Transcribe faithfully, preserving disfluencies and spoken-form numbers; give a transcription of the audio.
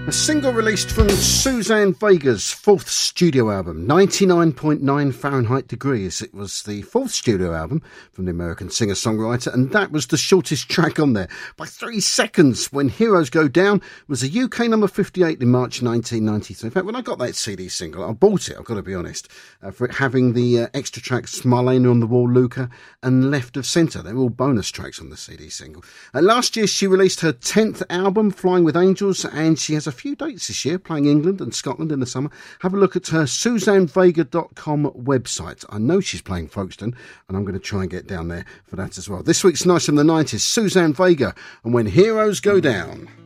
A single released from Suzanne Vega's fourth studio album, ninety-nine point nine Fahrenheit Degrees. It was the fourth studio album from the American singer-songwriter, and that was the shortest track on there, by three seconds. When Heroes Go Down was a U K number fifty-eight in March nineteen ninety-three. In fact, when I got that C D single, I bought it, I've got to be honest, uh, for it having the uh, extra tracks Marlena on the Wall, Luca, and Left of Centre. They were all bonus tracks on the C D single. Uh, last year, she released her tenth album, Flying with Angels, and she has a few dates this year, playing England and Scotland in the summer. Have a look at her suzanne vega dot com website. I know she's playing Folkestone, and I'm going to try and get down there for that as well. This week's Nice from the nineties, Suzanne Vega, and When Heroes Go Down.